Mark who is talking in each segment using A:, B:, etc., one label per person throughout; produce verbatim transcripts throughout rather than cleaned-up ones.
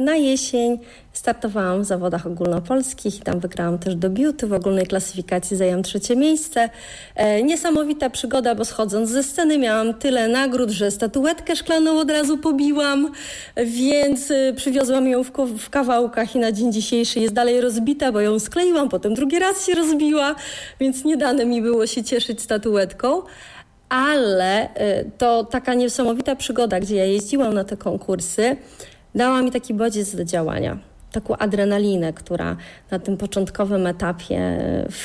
A: na jesień startowałam w zawodach ogólnopolskich i tam wygrałam też debiuty. W ogólnej klasyfikacji zajęłam trzecie miejsce. E, niesamowita przygoda, bo schodząc ze sceny miałam tyle nagród, że statuetkę szklaną od razu pobiłam, więc e, przywiozłam ją w, w kawałkach i na dzień dzisiejszy jest dalej rozbita, bo ją skleiłam, potem drugi raz się rozbiła, więc nie dane mi było się cieszyć statuetką. Ale to taka niesamowita przygoda, gdzie ja jeździłam na te konkursy, dała mi taki bodziec do działania, taką adrenalinę, która na tym początkowym etapie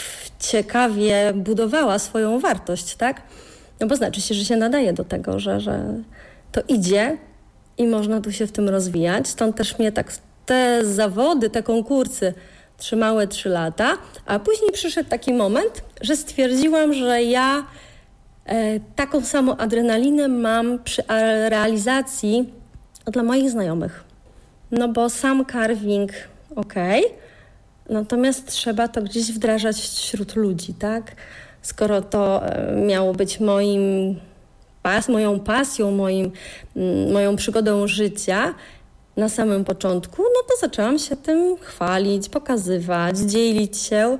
A: ciekawie budowała swoją wartość, tak? No bo znaczy się, że się nadaje do tego, że, że to idzie i można tu się w tym rozwijać. Stąd też mnie tak te zawody, te konkursy trzymały trzy lata, a później przyszedł taki moment, że stwierdziłam, że ja e, taką samą adrenalinę mam przy realizacji dla moich znajomych. No bo sam carving, okej, okay, natomiast trzeba to gdzieś wdrażać wśród ludzi, tak? Skoro to e, miało być moim pas, moją pasją, moim, m, moją przygodą życia na samym początku, no to zaczęłam się tym chwalić, pokazywać, dzielić się.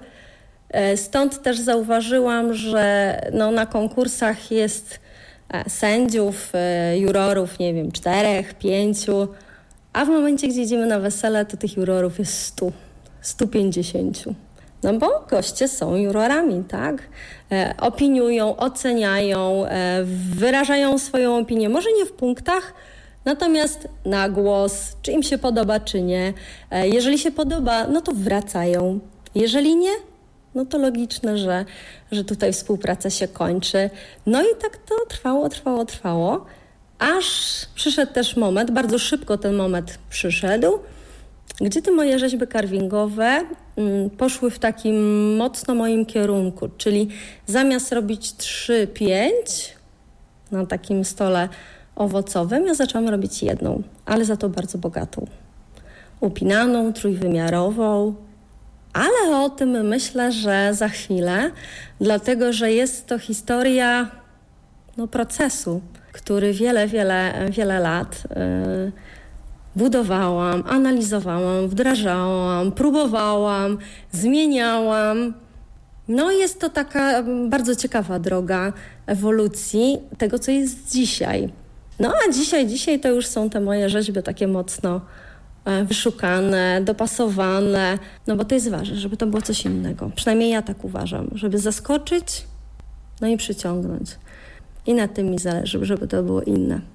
A: Stąd też zauważyłam, że no, na konkursach jest sędziów, jurorów, nie wiem, czterech, pięciu, a w momencie, gdzie idziemy na wesele, to tych jurorów jest stu, stu pięćdziesięciu. No bo goście są jurorami, tak? E, opiniują, oceniają, e, wyrażają swoją opinię. Może nie w punktach, natomiast na głos, czy im się podoba, czy nie. E, jeżeli się podoba, no to wracają. Jeżeli nie, no to logiczne, że, że tutaj współpraca się kończy. No i tak to trwało, trwało, trwało, aż przyszedł też moment, bardzo szybko ten moment przyszedł, gdzie te moje rzeźby carvingowe mm, poszły w takim mocno moim kierunku, czyli zamiast robić trzy, pięć na takim stole owocowym, ja zaczęłam robić jedną, ale za to bardzo bogatą. Upinaną, trójwymiarową, ale o tym myślę, że za chwilę, dlatego że jest to historia no, procesu, który wiele, wiele, wiele lat yy, budowałam, analizowałam, wdrażałam, próbowałam, zmieniałam. No jest to taka bardzo ciekawa droga ewolucji tego, co jest dzisiaj. No a dzisiaj, dzisiaj to już są te moje rzeźby takie mocno wyszukane, dopasowane, no bo to jest ważne, żeby to było coś innego. Przynajmniej ja tak uważam, żeby zaskoczyć, no i przyciągnąć. I na tym mi zależy, żeby to było inne.